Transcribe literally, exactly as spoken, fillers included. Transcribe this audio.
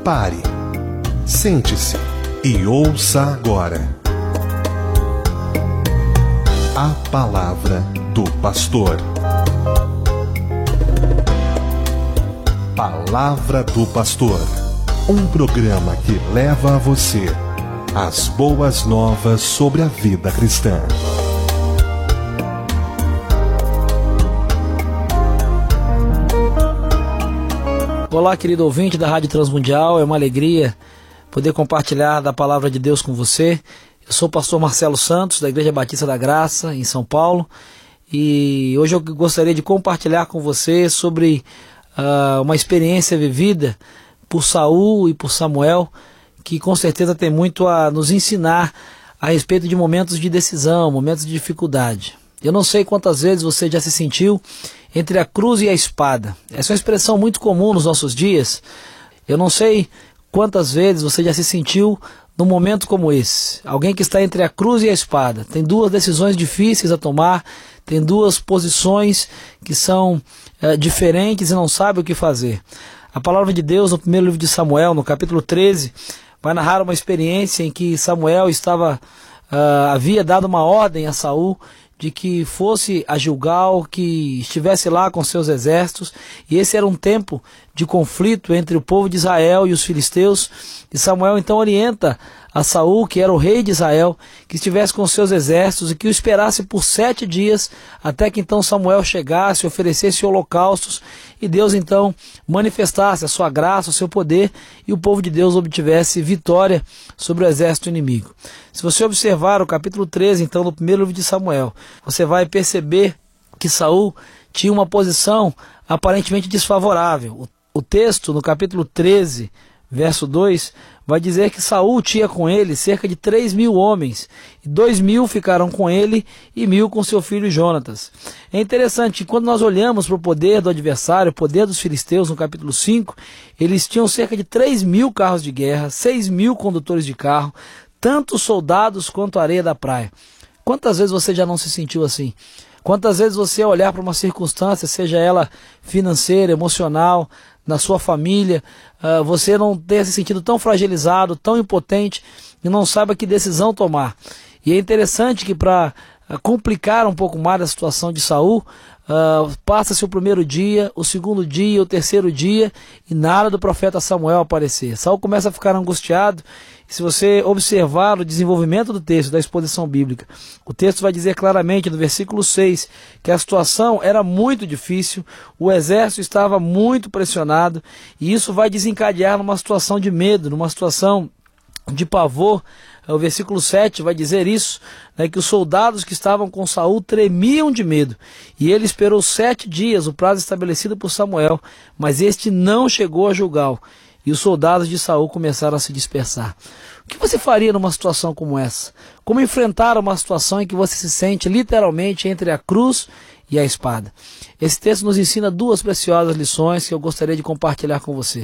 Pare, sente-se e ouça agora a palavra do pastor. Palavra do Pastor, um programa que leva a você as boas novas sobre a vida cristã. Olá, querido ouvinte da Rádio Transmundial, é uma alegria poder compartilhar da Palavra de Deus com você. Eu sou o pastor Marcelo Santos, da Igreja Batista da Graça, em São Paulo, e hoje eu gostaria de compartilhar com você sobre uh, uma experiência vivida por Saul e por Samuel, que com certeza tem muito a nos ensinar a respeito de momentos de decisão, momentos de dificuldade. Eu não sei quantas vezes você já se sentiu entre a cruz e a espada. Essa é uma expressão muito comum nos nossos dias. Eu não sei quantas vezes você já se sentiu num momento como esse. Alguém que está entre a cruz e a espada. Tem duas decisões difíceis a tomar, tem duas posições que são é, diferentes e não sabe o que fazer. A palavra de Deus, no primeiro livro de Samuel, no capítulo treze, vai narrar uma experiência em que Samuel estava, uh, havia dado uma ordem a Saul de que fosse a Gilgal, que estivesse lá com seus exércitos, e esse era um tempo de conflito entre o povo de Israel e os filisteus, e Samuel então orienta a Saul, que era o rei de Israel, que estivesse com seus exércitos e que o esperasse por sete dias, até que então Samuel chegasse, oferecesse holocaustos, e Deus então manifestasse a sua graça, o seu poder, e o povo de Deus obtivesse vitória sobre o exército inimigo. Se você observar o capítulo treze, então, do primeiro livro de Samuel, você vai perceber que Saul tinha uma posição aparentemente desfavorável. O, o texto, no capítulo treze, verso dois, vai dizer que Saul tinha com ele cerca de três mil homens, e dois mil ficaram com ele e mil com seu filho Jonatas. É interessante que quando nós olhamos para o poder do adversário, o poder dos filisteus no capítulo cinco, eles tinham cerca de três mil carros de guerra, seis mil condutores de carro, tanto soldados quanto areia da praia. Quantas vezes você já não se sentiu assim? Quantas vezes você olhar para uma circunstância, seja ela financeira, emocional, na sua família, uh, você não tenha se sentido tão fragilizado, tão impotente, e não saiba que decisão tomar. E é interessante que para uh, complicar um pouco mais a situação de Saul, uh, passa-se o primeiro dia, o segundo dia, o terceiro dia, e nada do profeta Samuel aparecer. Saul começa a ficar angustiado. Se você observar o desenvolvimento do texto, da exposição bíblica, o texto vai dizer claramente no versículo seis que a situação era muito difícil, o exército estava muito pressionado, e isso vai desencadear numa situação de medo, numa situação de pavor. O versículo sete vai dizer isso, né, que os soldados que estavam com Saul tremiam de medo, e ele esperou sete dias, o prazo estabelecido por Samuel, mas este não chegou a Gilgal. E os soldados de Saul começaram a se dispersar. O que você faria numa situação como essa? Como enfrentar uma situação em que você se sente literalmente entre a cruz e a espada? Esse texto nos ensina duas preciosas lições que eu gostaria de compartilhar com você.